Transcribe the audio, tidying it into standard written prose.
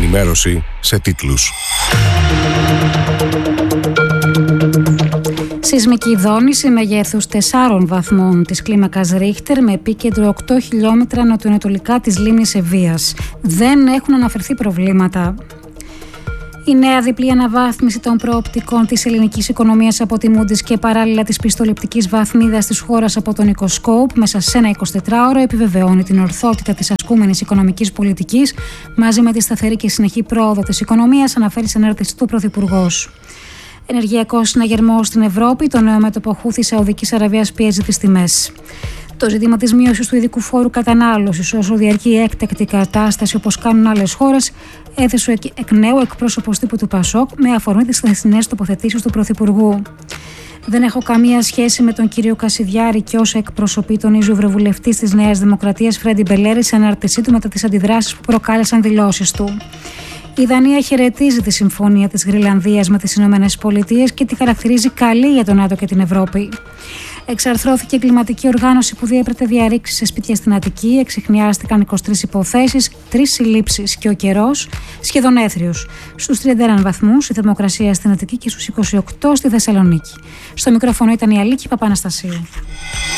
ενημέρωση σε τίτλους. Σεισμική δόνηση μεγέθους 4 βαθμών της κλίμακας Ρίχτερ με επίκεντρο 8 χιλιόμετρα νοτιοανατολικά της λίμνης Ευβοίας. Δεν έχουν αναφερθεί προβλήματα. Η νέα διπλή αναβάθμιση των προοπτικών της ελληνικής οικονομίας από τη Moody's και παράλληλα της πιστοληπτικής βαθμίδας της χώρας από τον Ecoskop μέσα σε ένα 24ωρο επιβεβαιώνει την ορθότητα της ασκούμενης οικονομικής πολιτικής μαζί με τη σταθερή και συνεχή πρόοδο της οικονομίας, αναφέρει σε ανάρτηση του Πρωθυπουργός. Ενεργειακός συναγερμός στην Ευρώπη, το νέο μέτωπο Χούθη Σαουδικής Αραβίας πιέζει τις τιμές. Το ζήτημα της μείωσης του ειδικού φόρου κατανάλωσης όσο διαρκεί η έκτακτη κατάσταση όπως κάνουν άλλες χώρες έθεσε εκ νέου εκπρόσωπος τύπου του ΠΑΣΟΚ με αφορμή τις χθεσινές τοποθετήσεις του Πρωθυπουργού. Δεν έχω καμία σχέση με τον κύριο Κασιδιάρη και όσα εκπροσωπεί, τονίζει ο ευρωβουλευτής της Νέας Δημοκρατίας Φρέντι Μπελέρη σε ανάρτησή του μετά τις αντιδράσεις που προκάλεσαν δηλώσεις του. Η Δανία χαιρετίζει τη συμφωνία της Γρυλανδίας με τις Ηνωμένες Πολιτείες και τη χαρακτηρίζει καλή για τον ΝΑΤΟ και την Ευρώπη. Εξαρθρώθηκε η εγκληματική οργάνωση που διέπρεπε διαρρήξεις σε σπίτια στην Αττική, εξιχνιάστηκαν 23 υποθέσεις, 3 συλλήψεις και ο καιρός σχεδόν έθριος. Στους 31 βαθμούς η θερμοκρασία στην Αττική και στους 28 στη Θεσσαλονίκη. Στο μικρόφωνο ήταν η Αλίκη Παπαναστασίου.